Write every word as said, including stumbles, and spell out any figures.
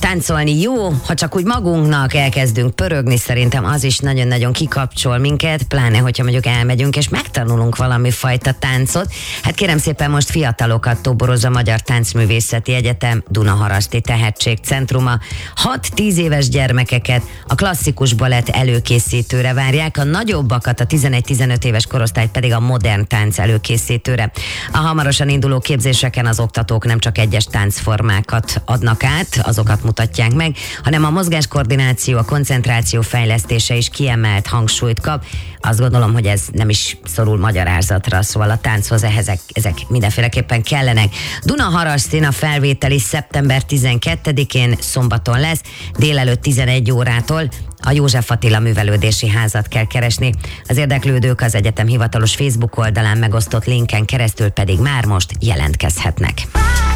Táncolni jó, ha csak úgy magunknak elkezdünk pörögni, szerintem az is nagyon-nagyon kikapcsol minket, pláne, hogyha mondjuk elmegyünk és megtanulunk valami fajta táncot. Hát kérem szépen, most fiatalokat toboroz a Magyar Táncművészeti Egyetem Dunaharaszti Tehetségcentruma. hat-tíz éves gyermekeket a klasszikus balett előkészítőre várják, a nagyobbakat, a tizenegy-tizenöt éves korosztályt pedig a modern tánc előkészítőre. A hamarosan induló képzéseken az oktatók nem csak egyes táncformákat adnak át, azokat mutatják meg, hanem a mozgáskoordináció, a koncentráció fejlesztése is kiemelt hangsúlyt kap. Azt gondolom, hogy ez nem is szorul magyarázatra, szóval a tánchoz ezek, ezek mindenféleképpen kellenek. Dunaharasztin a felvételi szeptember tizenkettedikén szombaton lesz, délelőtt tizenegy órától. A József Attila Művelődési Házat kell keresni. Az érdeklődők az egyetem hivatalos Facebook oldalán megosztott linken keresztül pedig már most jelentkezhetnek.